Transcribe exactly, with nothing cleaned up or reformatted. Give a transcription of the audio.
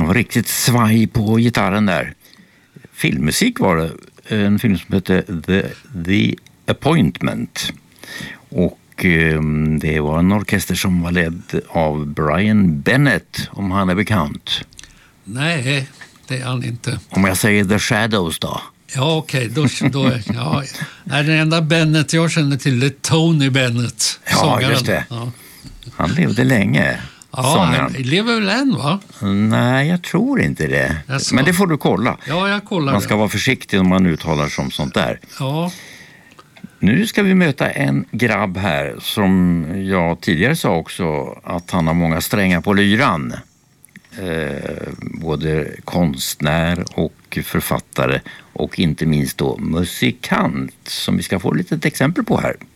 var riktigt svaj på gitarren där. Filmmusik var det. En film som hette The, The Appointment. Och eh, det var en orkester som var ledd av Brian Bennett, om han är bekant. Nej, det är han inte. Om jag säger The Shadows då? Ja, okej. Okay. Då, då, ja. Är den enda Bennett jag känner till är Tony Bennett. Ja, sångaren. Just det. Ja. Han levde länge. Ja, sångaren. Han lever väl än, va? Nej, jag tror inte det. Alltså. Men det får du kolla. Ja, jag kollar. Man ska det. vara försiktig om man uttalar som sånt där. Ja. Nu ska vi möta en grabb här som jag tidigare sa också att han har många strängar på lyran. Eh, både konstnär och författare och inte minst då musikant som vi ska få lite exempel på här.